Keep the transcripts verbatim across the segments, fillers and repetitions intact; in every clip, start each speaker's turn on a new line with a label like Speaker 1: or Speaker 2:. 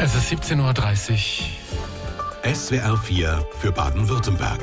Speaker 1: Es ist siebzehn Uhr dreißig.
Speaker 2: S W R vier für Baden-Württemberg.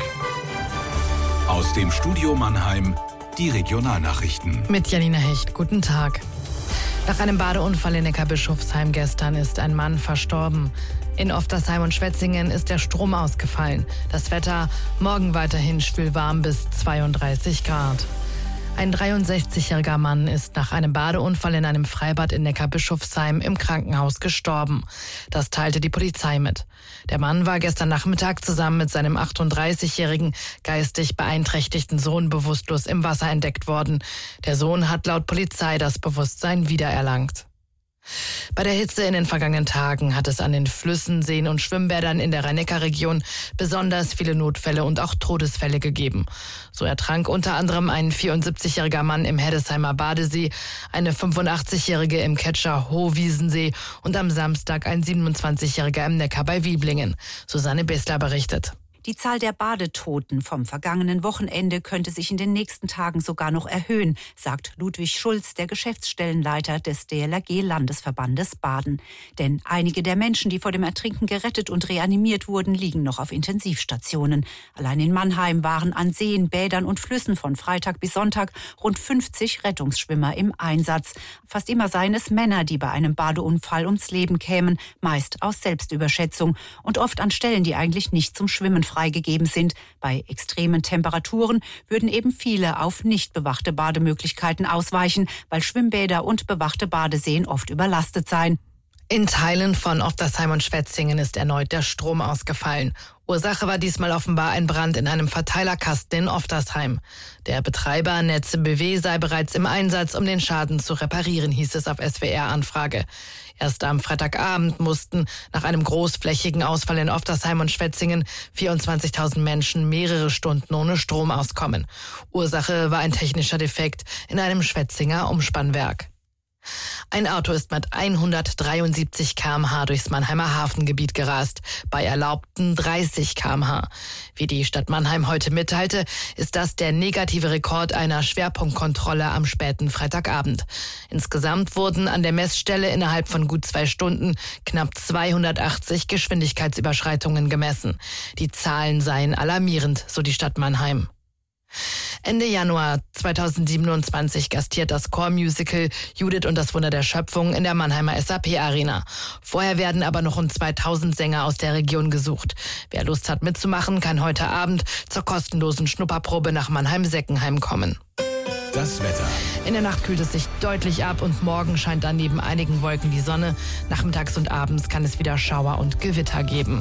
Speaker 2: Aus dem Studio Mannheim die Regionalnachrichten.
Speaker 3: Mit Janina Hecht, guten Tag. Nach einem Badeunfall in Neckarbischofsheim gestern ist ein Mann verstorben. In Oftersheim und Schwetzingen ist der Strom ausgefallen. Das Wetter morgen weiterhin schwülwarm bis zweiunddreißig Grad. Ein dreiundsechzigjähriger Mann ist nach einem Badeunfall in einem Freibad in Neckarbischofsheim im Krankenhaus gestorben. Das teilte die Polizei mit. Der Mann war gestern Nachmittag zusammen mit seinem achtunddreißigjährigen geistig beeinträchtigten Sohn bewusstlos im Wasser entdeckt worden. Der Sohn hat laut Polizei das Bewusstsein wiedererlangt. Bei der Hitze in den vergangenen Tagen hat es an den Flüssen, Seen und Schwimmbädern in der Rhein-Neckar-Region besonders viele Notfälle und auch Todesfälle gegeben. So ertrank unter anderem ein vierundsiebzigjähriger Mann im Heddesheimer Badesee, eine fünfundachtzigjährige im Ketscher Hohwiesensee und am Samstag ein siebenundzwanzigjähriger im Neckar bei Wieblingen. Susanne Bessler berichtet.
Speaker 4: Die Zahl der Badetoten vom vergangenen Wochenende könnte sich in den nächsten Tagen sogar noch erhöhen, sagt Ludwig Schulz, der Geschäftsstellenleiter des D L R G-Landesverbandes Baden. Denn einige der Menschen, die vor dem Ertrinken gerettet und reanimiert wurden, liegen noch auf Intensivstationen. Allein in Mannheim waren an Seen, Bädern und Flüssen von Freitag bis Sonntag rund fünfzig Rettungsschwimmer im Einsatz. Fast immer seien es Männer, die bei einem Badeunfall ums Leben kämen, meist aus Selbstüberschätzung und oft an Stellen, die eigentlich nicht zum Schwimmen freigegeben sind. Bei extremen Temperaturen würden eben viele auf nicht bewachte Bademöglichkeiten ausweichen, weil Schwimmbäder und bewachte Badeseen oft überlastet seien.
Speaker 3: In Teilen von Oftersheim und Schwetzingen ist erneut der Strom ausgefallen. Ursache war diesmal offenbar ein Brand in einem Verteilerkasten in Oftersheim. Der Betreiber Netze B W sei bereits im Einsatz, um den Schaden zu reparieren, hieß es auf S W R-Anfrage. Erst am Freitagabend mussten nach einem großflächigen Ausfall in Oftersheim und Schwetzingen vierundzwanzigtausend Menschen mehrere Stunden ohne Strom auskommen. Ursache war ein technischer Defekt in einem Schwetzinger Umspannwerk. Ein Auto ist mit hundertdreiundsiebzig Kilometer pro Stunde durchs Mannheimer Hafengebiet gerast, bei erlaubten dreißig Kilometer pro Stunde. Wie die Stadt Mannheim heute mitteilte, ist das der negative Rekord einer Schwerpunktkontrolle am späten Freitagabend. Insgesamt wurden an der Messstelle innerhalb von gut zwei Stunden knapp zweihundertachtzig Geschwindigkeitsüberschreitungen gemessen. Die Zahlen seien alarmierend, so die Stadt Mannheim. Ende Januar zweitausendsiebenundzwanzig gastiert das Chormusical Judith und das Wunder der Schöpfung in der Mannheimer S A P Arena. Vorher werden aber noch rund zweitausend Sänger aus der Region gesucht. Wer Lust hat mitzumachen, kann heute Abend zur kostenlosen Schnupperprobe nach Mannheim-Seckenheim kommen.
Speaker 2: Das Wetter.
Speaker 3: In der Nacht kühlt es sich deutlich ab und morgen scheint dann neben einigen Wolken die Sonne. Nachmittags und abends kann es wieder Schauer und Gewitter geben.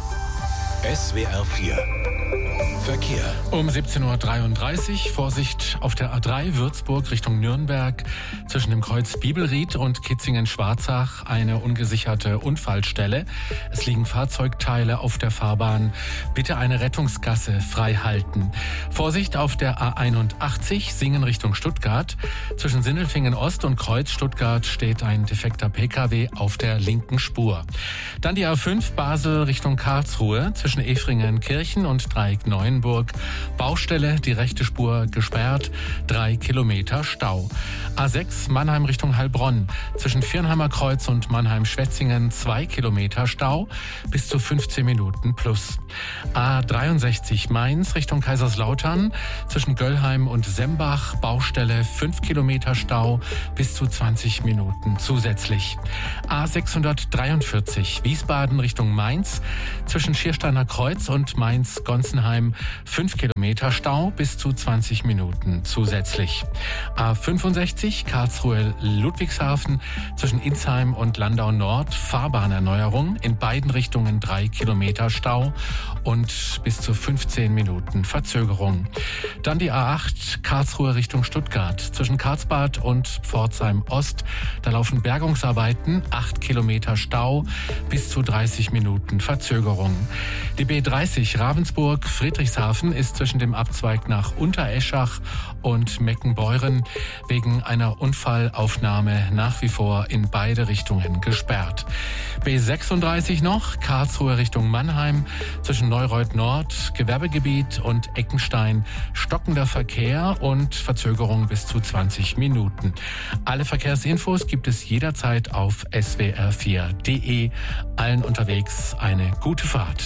Speaker 2: S W R vier Verkehr.
Speaker 1: Um siebzehn Uhr dreiunddreißig, Vorsicht auf der A drei Würzburg Richtung Nürnberg. Zwischen dem Kreuz Bibelried und Kitzingen-Schwarzach eine ungesicherte Unfallstelle. Es liegen Fahrzeugteile auf der Fahrbahn. Bitte eine Rettungsgasse frei halten. Vorsicht auf der A einundachtzig, Singen Richtung Stuttgart. Zwischen Sindelfingen Ost und Kreuz Stuttgart steht ein defekter P K W auf der linken Spur. Dann die A fünf Basel Richtung Karlsruhe. Zwischen Efringen-Kirchen und Dreieck-Neuenburg. Baustelle, die rechte Spur gesperrt, drei Kilometer Stau. A sechs Mannheim Richtung Heilbronn. Zwischen Viernheimer Kreuz und Mannheim-Schwetzingen zwei Kilometer Stau, bis zu fünfzehn Minuten plus. A dreiundsechzig Mainz Richtung Kaiserslautern. Zwischen Göllheim und Sembach Baustelle fünf Kilometer Stau, bis zu zwanzig Minuten zusätzlich. A sechshundertdreiundvierzig Wiesbaden Richtung Mainz. Zwischen Schiersteiner Kreuz und Mainz-Gonsenheim fünf Kilometer Stau, bis zu zwanzig Minuten zusätzlich. A fünfundsechzig Karlsruhe-Ludwigshafen zwischen Insheim und Landau Nord Fahrbahnerneuerung, in beiden Richtungen drei Kilometer Stau und bis zu fünfzehn Minuten Verzögerung. Dann die A acht Karlsruhe Richtung Stuttgart zwischen Karlsbad und Pforzheim Ost. Da laufen Bergungsarbeiten, acht Kilometer Stau, bis zu dreißig Minuten Verzögerung. Die B dreißig Ravensburg Friedrichshafen ist zwischen dem Abzweig nach Untereschach und Meckenbeuren wegen einer Unfallaufnahme nach wie vor in beide Richtungen gesperrt. B sechsunddreißig noch, Karlsruhe Richtung Mannheim, zwischen Neureuth Nord, Gewerbegebiet und Eckenstein, stockender Verkehr und Verzögerung bis zu zwanzig Minuten. Alle Verkehrsinfos gibt es jederzeit auf S W R vier punkt de. Allen unterwegs eine gute Fahrt.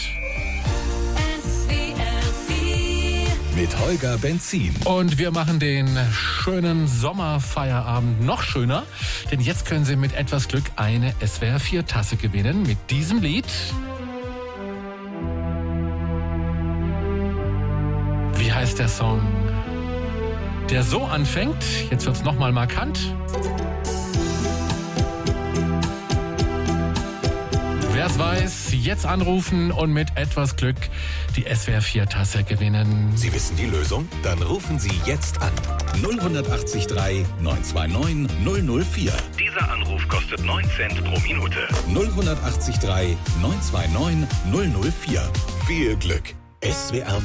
Speaker 2: Mit Holger Benzin.
Speaker 1: Und wir machen den schönen Sommerfeierabend noch schöner, denn jetzt können Sie mit etwas Glück eine S W R vier Tasse gewinnen mit diesem Lied. Wie heißt der Song? Der so anfängt, jetzt wird's nochmal markant. Wer es weiß, jetzt anrufen und mit etwas Glück die S W R vier Tasse gewinnen.
Speaker 2: Sie wissen die Lösung? Dann rufen Sie jetzt an. null acht drei neun zwei neun null null vier.
Speaker 5: Dieser Anruf kostet neun Cent pro Minute.
Speaker 2: null acht drei neun zwei neun null null vier. Viel Glück. S W R